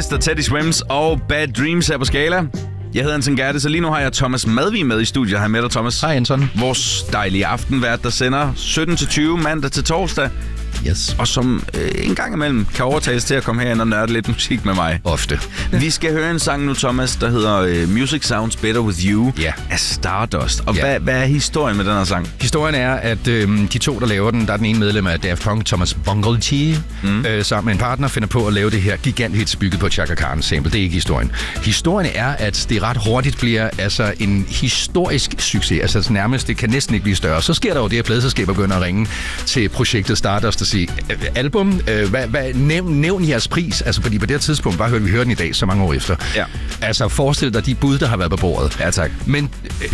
Twist og Teddy Swims og Bad Dreams her på Skala. Jeg hedder Anton Gerte, så lige nu har jeg Thomas Madvig med i studiet. Hej med dig, Thomas. Hej, Anton. Vores dejlige aftenvært, der sender 17-20 mandag til torsdag. Yes. Og som en gang imellem kan overtales til at komme herind og nørde lidt musik med mig. Ofte. Vi skal høre en sang nu, Thomas, der hedder Music Sounds Better With You af Stardust. Og hvad er historien med den her sang? Historien er, at de to, der laver den, der er den ene medlem af Daft Punk, Thomas Bangalter, sammen med en partner, finder på at lave det her giganthits bygget på Chaka Khan sample. Det er ikke historien. Historien er, at det ret hurtigt bliver altså en historisk succes. Altså nærmest, det kan næsten ikke blive større. Så sker der jo det, at pladeselskaber begynder at ringe til projektet Stardust og sige, album, nævn jeres pris. Altså, fordi på det her tidspunkt, bare hørte vi den i dag, så mange år efter. Ja. Altså, forestil dig de bud, der har været på bordet. Ja, tak. Men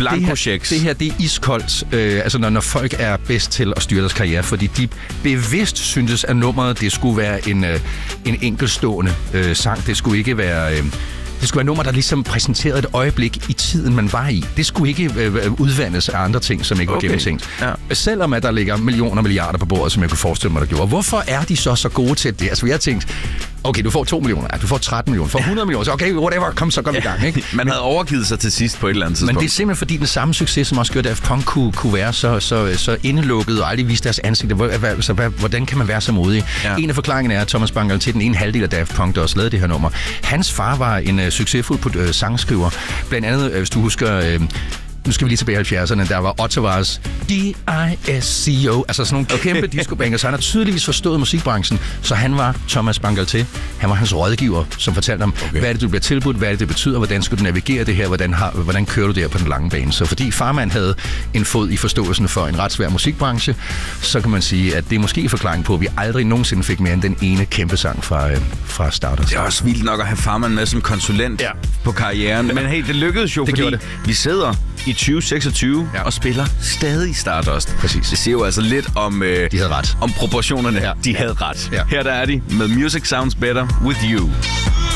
det her, det er iskoldt, altså når folk er bedst til at styre deres karriere, fordi de bevidst syntes, at nummeret, det skulle være en enkeltstående sang. Det skulle ikke være... Det skulle være nummer, der ligesom præsenterede et øjeblik i tiden, man var i. Det skulle ikke udvandes af andre ting, som ikke var gennemtænkt. Ja. Selvom at der ligger millioner og milliarder på bordet, som jeg kunne forestille mig, der gjorde. Hvorfor er de så gode til det? Altså, vi har tænkt, okay, du får 2 millioner, du får 13 millioner, du får 100 millioner, så okay, whatever, så kom i gang, ikke? Man havde overgivet sig til sidst på et eller andet tidspunkt. Men det er simpelthen fordi den samme succes, som også gjorde, at Daft Punk kunne være så indelukket og aldrig vise deres ansigter. Hvordan kan man være så modig? Ja. En af forklaringerne er, at Thomas Bangalter til den ene halvdel af Daft Punk, der også lavede det her nummer. Hans far var en succesfuld sangskriver. Blandt andet, hvis du husker... Nu skal vi lige tilbage i 70'erne, der var Ottawas D.I.S.C.O. Altså sådan nogle kæmpe discobanger, så han har tydeligvis forstået musikbranchen. Så han var Thomas Bangalter. Han var hans rådgiver, som fortalte ham, hvad er det, du bliver tilbudt, hvad er det betyder, hvordan skal du navigere det her, hvordan kører du det her på den lange bane. Så fordi farmand havde en fod i forståelsen for en ret svær musikbranche, så kan man sige, at det er måske en forklaring på, at vi aldrig nogensinde fik mere end den ene kæmpe sang fra Stardust. Det er også vildt nok at have farmand med som konsulent på karrieren. Men hey, det lykkedes jo, fordi vi sidder i 2026 og spiller stadig Stardust. Præcis. Det siger jo altså lidt om, de havde ret. Om proportionerne. Ja. De havde ret. Ja. Her der er de med Music Sounds Better With You.